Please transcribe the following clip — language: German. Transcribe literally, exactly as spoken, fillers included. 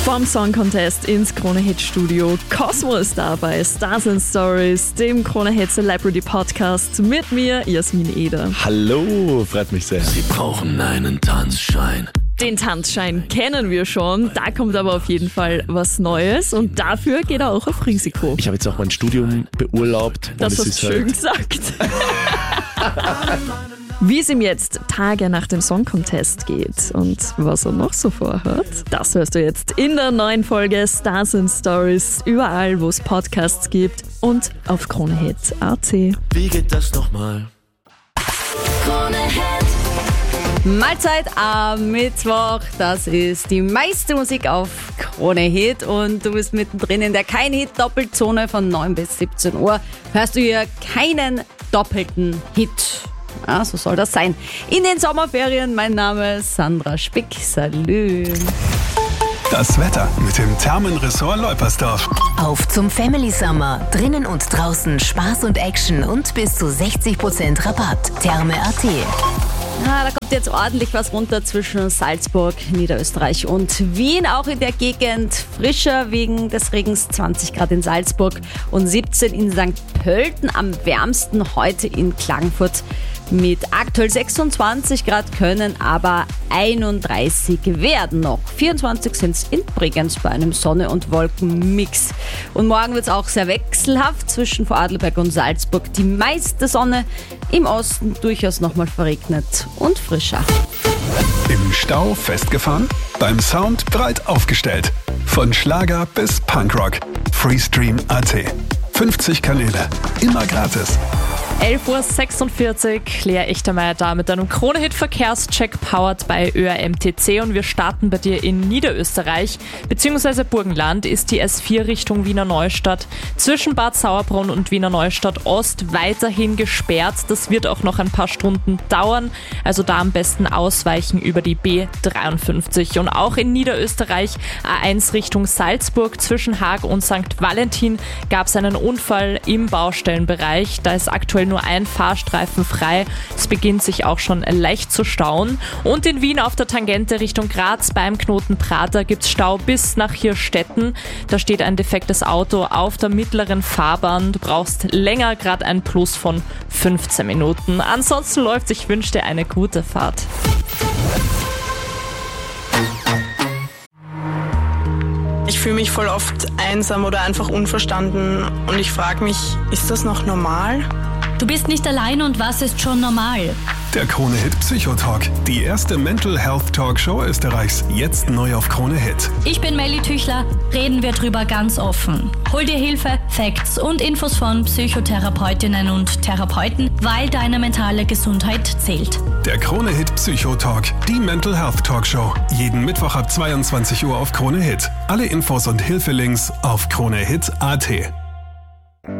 Vom Song Contest ins Krone-Hit Studio. Cosmo ist da bei Stars and Stories, dem Krone-Hit Celebrity Podcast mit mir, Jasmin Eder. Hallo, freut mich sehr. Sie brauchen einen Tanzschein. Den Tanzschein kennen wir schon, da kommt aber auf jeden Fall was Neues und dafür geht er auch auf Risiko. Ich habe jetzt auch mein Studium beurlaubt. Das hast du schön gesagt. Wie es ihm jetzt Tage nach dem Song Contest geht und was er noch so vorhat, das hörst du jetzt in der neuen Folge Stars and Stories, überall wo es Podcasts gibt und auf Krone-Hit punkt a t. Wie geht das nochmal? Mahlzeit am Mittwoch, das ist die meiste Musik auf Krone-Hit und du bist mittendrin in der Kein-Hit-Doppelzone von neun bis siebzehn Uhr. Hörst du hier keinen doppelten Hit. Ja, so soll das sein. In den Sommerferien, mein Name ist Sandra Spick. Salü. Das Wetter mit dem Thermenressort Leupersdorf. Auf zum Family Summer. Drinnen und draußen Spaß und Action und bis zu sechzig Prozent Rabatt. Therme punkt a t. Ah, da kommt jetzt ordentlich was runter zwischen Salzburg, Niederösterreich und Wien. Auch in der Gegend frischer wegen des Regens, zwanzig Grad in Salzburg und siebzehn in Sankt Pölten. Am wärmsten heute in Klagenfurt mit aktuell sechsundzwanzig Grad, können aber einunddreißig werden noch. vierundzwanzig sind es in Bregenz bei einem Sonne- und Wolkenmix. Und morgen wird es auch sehr wechselhaft zwischen Vorarlberg und Salzburg. Die meiste Sonne, im Osten durchaus nochmal verregnet und frischer. Im Stau festgefahren? Beim Sound breit aufgestellt. Von Schlager bis Punkrock. Freestream punkt a t. fünfzig Kanäle. Immer gratis. elf Uhr sechsundvierzig, Lea Echtermeier da mit einem Krone-Hit-Verkehrscheck powered bei Ö R M T C und wir starten bei dir in Niederösterreich bzw. Burgenland ist die S vier Richtung Wiener Neustadt zwischen Bad Sauerbrunn und Wiener Neustadt Ost weiterhin gesperrt. Das wird auch noch ein paar Stunden dauern, also da am besten ausweichen über die B dreiundfünfzig. Und auch in Niederösterreich A eins Richtung Salzburg zwischen Haag und Sankt Valentin gab es einen Unfall im Baustellenbereich. Da ist aktuell nur ein Fahrstreifen frei. Es beginnt sich auch schon leicht zu stauen. Und in Wien auf der Tangente Richtung Graz beim Knoten Prater gibt es Stau bis nach Hirstetten. Da steht ein defektes Auto auf der mittleren Fahrbahn. Du brauchst länger, gerade ein Plus von fünfzehn Minuten. Ansonsten läuft, ich wünsche dir eine gute Fahrt. Ich fühle mich voll oft einsam oder einfach unverstanden und ich frage mich, ist das noch normal? Du bist nicht allein und was ist schon normal? Der Krone-Hit Psychotalk. Die erste Mental Health Talkshow Österreichs. Jetzt neu auf Krone-Hit. Ich bin Melly Tüchler, reden wir drüber ganz offen. Hol dir Hilfe, Facts und Infos von Psychotherapeutinnen und Therapeuten, weil deine mentale Gesundheit zählt. Der Krone-Hit Psychotalk. Die Mental Health Talkshow. Jeden Mittwoch ab zweiundzwanzig Uhr auf Krone-Hit. Alle Infos und Hilfelinks auf Krone-Hit punkt a t.